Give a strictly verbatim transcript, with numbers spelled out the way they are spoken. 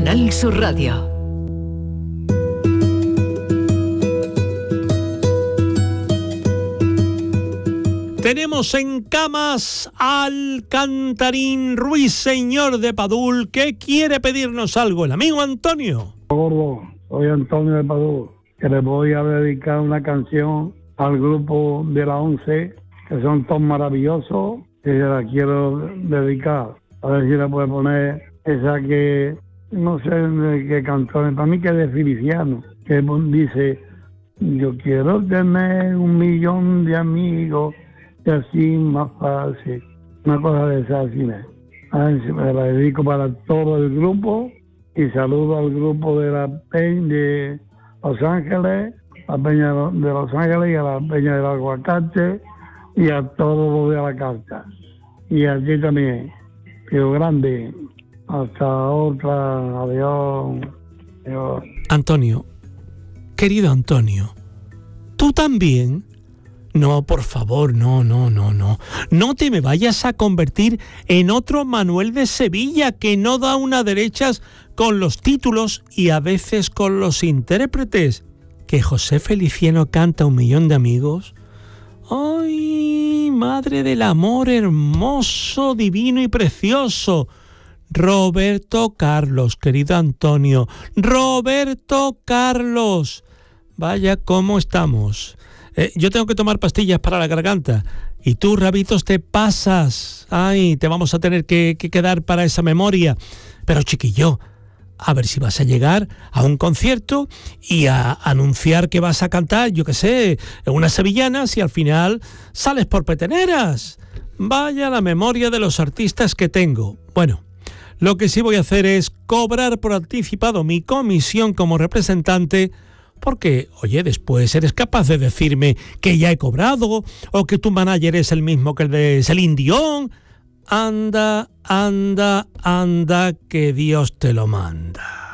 Canal Sur Radio. Tenemos en camas al cantarín Ruiseñor de Padul, que quiere pedirnos algo, el amigo Antonio. Gordo, soy Antonio de Padul, que le voy a dedicar una canción al grupo de la once, que son todos maravillosos, que se la quiero dedicar. A ver si le puede poner esa que, no sé de qué canción, para mí que es de Feliciano, que dice: yo quiero tener un millón de amigos, y así más fácil. Una cosa de esa, así me. A ver si me la dedico para todo el grupo, y saludo al grupo de la Peña de Los Ángeles, la Peña de Los Ángeles y a la Peña del Aguacate, y a todos los de la Carta. Y a ti también. Pero grande. Hasta otra. Adiós. Adiós. Antonio, querido Antonio, ¿tú también? No, por favor, no, no, no, no. No te me vayas a convertir en otro Manuel de Sevilla, que no da una derechas con los títulos y a veces con los intérpretes. Que José Feliciano canta Un millón de amigos. ¡Ay, madre del amor hermoso, divino y precioso! Roberto Carlos, querido Antonio. Roberto Carlos. Vaya, ¿cómo estamos? Eh, yo tengo que tomar pastillas para la garganta. Y tú, Rabitos, te pasas. Ay, te vamos a tener que, que quedar para esa memoria. Pero, chiquillo, a ver si vas a llegar a un concierto y a anunciar que vas a cantar, yo qué sé, unas sevillanas, y al final sales por peteneras. Vaya la memoria de los artistas que tengo. Bueno, lo que sí voy a hacer es cobrar por anticipado mi comisión como representante, porque, oye, después eres capaz de decirme que ya he cobrado o que tu manager es el mismo que el de Celine Dion. Anda, anda, anda, que Dios te lo manda.